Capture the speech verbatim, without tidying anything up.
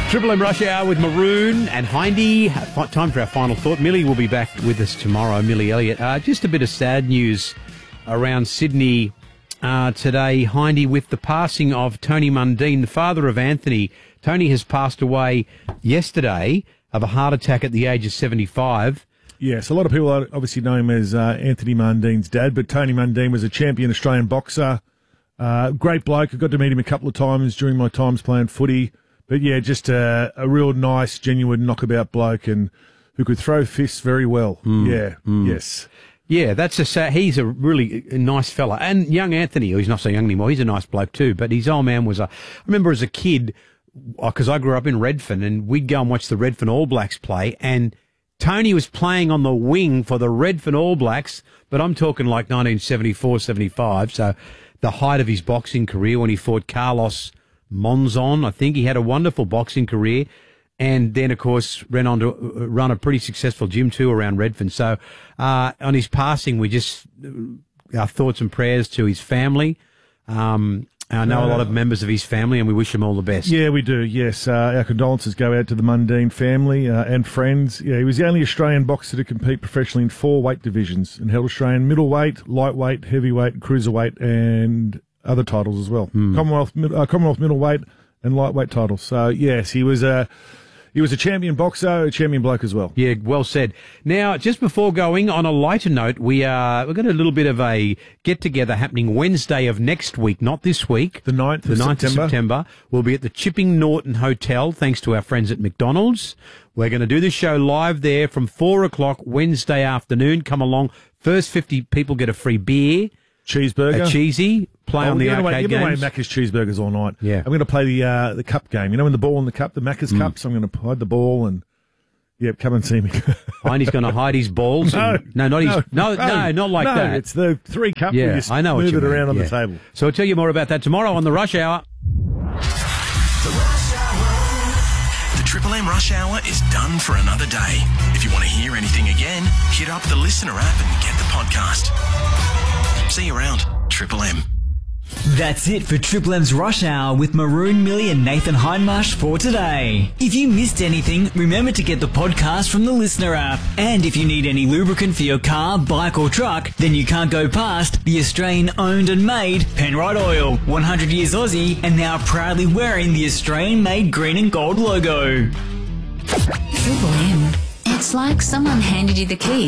Triple M Rush Hour with Maroon and Hindy. Time for our final thought. Millie will be back with us tomorrow, Millie Elliott. Uh, just a bit of sad news around Sydney uh, today, Hindy, with the passing of Tony Mundine, the father of Anthony. Tony has passed away yesterday of a heart attack at the age of seventy-five. Yes, a lot of people obviously know him as uh, Anthony Mundine's dad, but Tony Mundine was a champion Australian boxer. Uh, great bloke. I got to meet him a couple of times during my times playing footy. But yeah, just a, a real nice, genuine knockabout bloke and who could throw fists very well. Mm, yeah, mm. yes. Yeah, that's a he's a really nice fella. And young Anthony, he's not so young anymore, he's a nice bloke too, but his old man was a... I remember as a kid, because I grew up in Redfern, and we'd go and watch the Redfern All Blacks play, and Tony was playing on the wing for the Redfern All Blacks, but I'm talking like nineteen seventy-four, seventy-five, so the height of his boxing career when he fought Carlos Monzon. I think he had a wonderful boxing career, and then, of course, went on to run a pretty successful gym too around Redfern. So uh, on his passing, we just, our thoughts and prayers to his family. Um, I know uh, a lot of members of his family, and we wish him all the best. Yeah, we do, yes. Uh, our condolences go out to the Mundine family uh, and friends. Yeah, he was the only Australian boxer to compete professionally in four weight divisions and held Australian middleweight, lightweight, heavyweight, cruiserweight, and other titles as well. Mm. Commonwealth, uh, Commonwealth middleweight and lightweight titles. So yes, he was a he was a champion boxer, a champion bloke as well. Yeah, well said. Now, just before going on a lighter note, we are we've got a little bit of a get together happening Wednesday of next week, not this week. The ninth, the of ninth September. of September. We'll be at the Chipping Norton Hotel, thanks to our friends at McDonald's. We're going to do the show live there from four o'clock Wednesday afternoon. Come along. First fifty people get a free beer. Cheeseburger. A cheesy, play oh, on the arcade away, games. Give away Macca's cheeseburgers all night. Yeah. I'm going to play the uh, the cup game. You know, when the ball in the cup, the Macca's mm. cup, so I'm going to hide the ball and, yeah, come and see me. Heine's going to hide his balls? No. And, no, not his, no, no, no, not like no, that. It's the three cup yeah, where you I know move what you it mean. around on yeah. the table. So I'll tell you more about that tomorrow on the Rush Hour. The Rush Hour. The Triple M Rush Hour is done for another day. If you want to hear anything again, hit up the Listener app and get the podcast. See you around. Triple M. That's it for Triple M's Rush Hour with Maroon, Millie and Nathan Hindmarsh for today. If you missed anything, remember to get the podcast from the Listener app. And if you need any lubricant for your car, bike or truck, then you can't go past the Australian owned and made Penrite Oil. one hundred years Aussie and now proudly wearing the Australian made green and gold logo. Triple M. It's like someone handed you the key